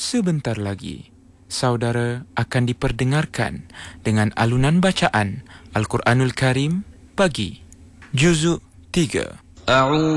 Sebentar lagi, saudara akan diperdengarkan dengan alunan bacaan Al-Quranul Karim bagi Juzuk 3.